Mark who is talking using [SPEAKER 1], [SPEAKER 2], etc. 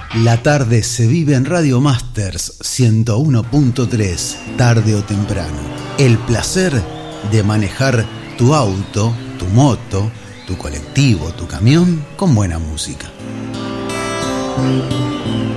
[SPEAKER 1] La tarde se vive en Radio Masters 101.3, tarde o temprano. El placer de manejar tu auto, tu moto, tu colectivo, tu camión con buena música.